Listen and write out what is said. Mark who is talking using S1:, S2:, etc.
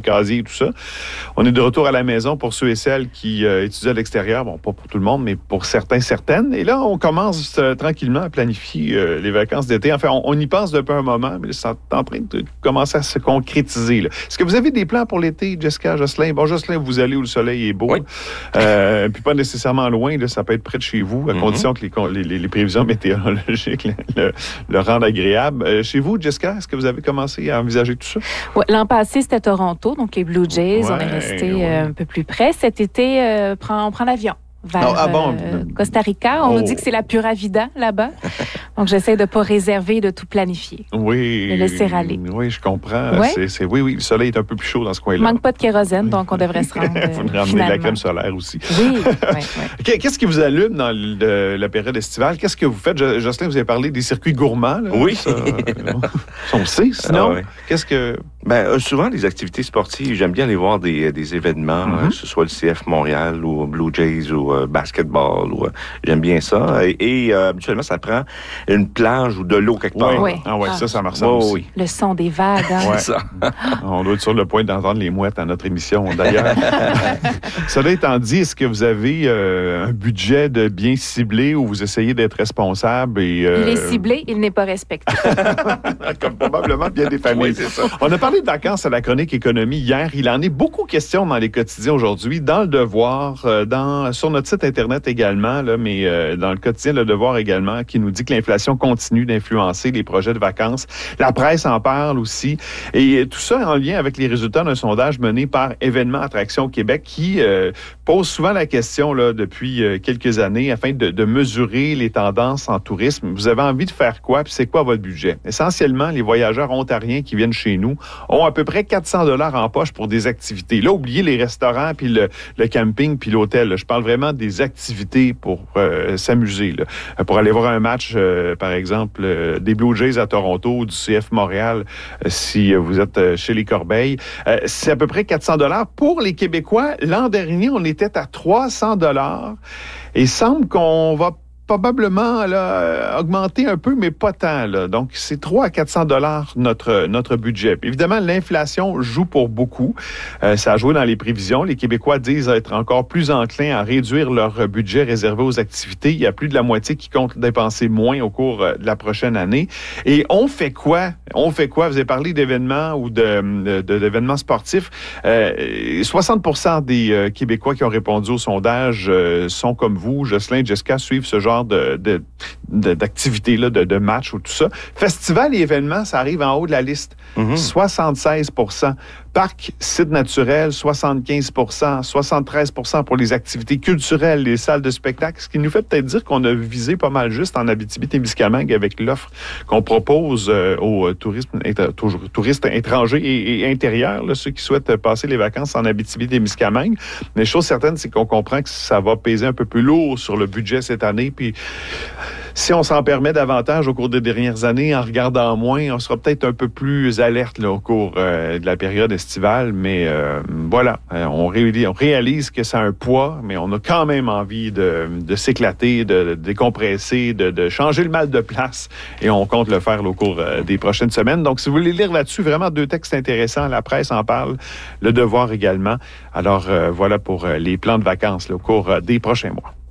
S1: casiers et tout ça. On est de retour à la maison pour ceux et celles qui étudient à l'extérieur. Bon, pas pour tout le monde, mais pour certains, certaines. Et là, on commence tranquillement à planifier les vacances d'été. Enfin, on y pense depuis un moment, mais c'est en train de commencer à se concrétiser, là. Est-ce que vous avez des plans pour l'été, Jessica, Jocelyn? Bon, Jocelyn, vous allez où le soleil est beau.
S2: Oui.
S1: Puis pas nécessairement loin, là, ça peut être près de chez vous, à condition que les prévisions météorologiques le rendent agréable. Chez vous, Jessica, est-ce que vous avez commencé à envisager tout ça?
S3: Ouais, l'an passé, c'était Toronto, donc les Blue Jays. On est resté un peu plus près. Cet été, on prend l'avion vers Costa Rica. On nous dit que c'est la pura vida là-bas. Donc, j'essaie de ne pas réserver, de tout planifier.
S1: Oui.
S3: De laisser aller.
S1: Oui, je comprends.
S3: Ouais.
S1: Oui, le soleil est un peu plus chaud dans ce coin-là.
S3: Il ne manque pas de kérosène, donc on devrait se rendre.
S1: Vous nous ramenez de la crème solaire aussi.
S3: Oui.
S1: Qu'est-ce qui vous allume dans la période estivale? Qu'est-ce que vous faites? Jocelyn, vous avez parlé des circuits gourmands. Là,
S2: oui.
S1: Ça, on sait, sinon. Qu'est-ce que...
S2: souvent, les activités sportives, j'aime bien aller voir des événements, que ce soit le CF Montréal ou Blue Jays ou basketball. J'aime bien ça. Et habituellement, ça prend une plage ou de l'eau quelque part.
S3: Oui.
S1: Ça me ressemble aussi.
S3: Oui. Le son des vagues.
S1: Ouais. Ça. On doit être sur le point d'entendre les mouettes à notre émission, d'ailleurs. Cela étant dit, est-ce que vous avez un budget de bien ciblé où vous essayez d'être responsable? Il
S3: est ciblé, il n'est pas respecté.
S1: Comme probablement bien des familles.
S2: Oui, c'est ça.
S1: On a parlé de vacances à la chronique économie hier. Il en est beaucoup question dans les quotidiens aujourd'hui, dans Le Devoir, sur notre site Internet également, là, mais dans le quotidien Le Devoir également, qui nous dit que l'inflation continue d'influencer les projets de vacances. La presse en parle aussi. Et tout ça en lien avec les résultats d'un sondage mené par Événements Attractions Québec qui pose souvent la question là, depuis quelques années afin de mesurer les tendances en tourisme. Vous avez envie de faire quoi? Puis c'est quoi votre budget? Essentiellement, les voyageurs ontariens qui viennent chez nous ont à peu près 400 $ en poche pour des activités. Là, oubliez les restaurants, puis le camping, puis l'hôtel. Là. Je parle vraiment des activités pour s'amuser. Là. Pour aller voir un match, par exemple, des Blue Jays à Toronto ou du CF Montréal, si vous êtes chez les Corbeilles. C'est à peu près 400 $ pour les Québécois. L'an dernier, on était à 300 $. Et il semble qu'on va probablement là, augmenter un peu, mais pas tant. Là. Donc, c'est 300 à 400 $ notre budget. Puis, évidemment, l'inflation joue pour beaucoup. Ça a joué dans les prévisions. Les Québécois disent être encore plus enclins à réduire leur budget réservé aux activités. Il y a plus de la moitié qui compte dépenser moins au cours de la prochaine année. Et on fait quoi? Vous avez parlé d'événements ou d'événements sportifs. 60% des Québécois qui ont répondu au sondage sont comme vous, Jocelyn, Jessica, suivent ce genre d'activités, là, de matchs ou tout ça. Festival et événements, ça arrive en haut de la liste. 76%. Parc, sites naturels, 75%, 73% pour les activités culturelles, les salles de spectacle, ce qui nous fait peut-être dire qu'on a visé pas mal juste en Abitibi-Témiscamingue avec l'offre qu'on propose aux touristes étrangers et intérieurs, là, ceux qui souhaitent passer les vacances en Abitibi-Témiscamingue. Mais chose certaine, c'est qu'on comprend que ça va peser un peu plus lourd sur le budget cette année. Puis si on s'en permet davantage au cours des dernières années, en regardant moins, on sera peut-être un peu plus alerte là, au cours de la période estivale. Mais voilà, on réalise que ça a un poids, mais on a quand même envie de s'éclater, de décompresser, de changer le mal de place. Et on compte le faire là, au cours des prochaines semaines. Donc, si vous voulez lire là-dessus, vraiment 2 textes intéressants. La presse en parle, Le Devoir également. Alors, voilà pour les plans de vacances là, au cours des prochains mois.